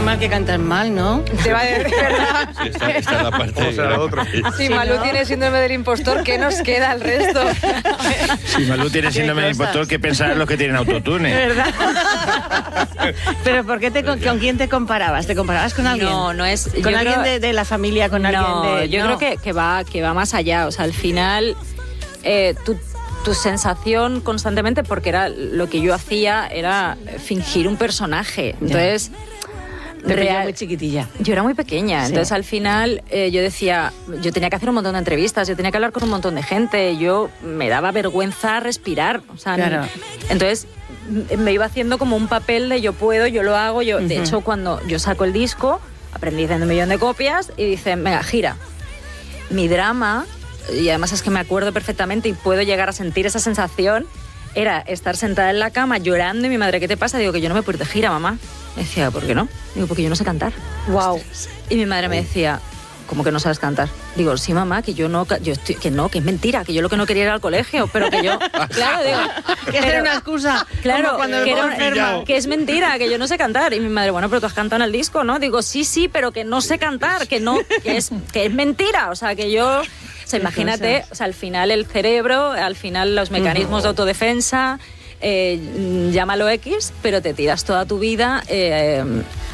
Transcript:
mal que cantas mal, ¿no? Te va a decir, ¿verdad? Sí, esta es la parte O sea, la otra. Si Sí, Malú ¿no? tiene síndrome del impostor, ¿qué nos queda al resto? Si Malú tiene síndrome de cosas. impostor, ¿qué pensarán los que tienen autotune? ¿Verdad? Pero ¿por qué con quién te comparabas? ¿Te comparabas con alguien? No es... ¿Con alguien de la familia? ¿Con alguien de...? Yo no. creo que va más allá. O sea, al final, tu sensación constantemente, porque era lo que yo hacía, era fingir un personaje. Entonces... Te pilló muy chiquitilla. Yo era muy pequeña, Sí. entonces al final yo decía, yo tenía que hacer un montón de entrevistas, yo tenía que hablar con un montón de gente, yo me daba vergüenza respirar, o sea, Claro. entonces me iba haciendo como un papel de yo puedo, yo lo hago, yo de Ujú. hecho cuando yo saco el disco, aprendí haciendo 1 millón de copias y dicen, venga, gira. Mi drama, y además es que me acuerdo perfectamente y puedo llegar a sentir esa sensación, era estar sentada en la cama llorando y mi madre, ¿qué te pasa? Digo, que yo no me puedo ir de gira, mamá. Me decía, ¿por qué no? Digo, porque yo no sé cantar. Wow. Y mi madre me decía, ¿cómo que no sabes cantar? Digo, sí, mamá, que yo no, que es mentira, que yo lo que no quería era al colegio, pero que yo, claro, digo, Que era una excusa. claro, como cuando que, me era pongo enferma. que es mentira, que yo no sé cantar. Y mi madre, bueno, pero tú has cantado en el disco, ¿no? Digo, sí, pero que no sé cantar, que es mentira, o sea, que yo... O sea, imagínate, o sea, al final el cerebro, al final los mecanismos de autodefensa, llámalo X, pero te tiras toda tu vida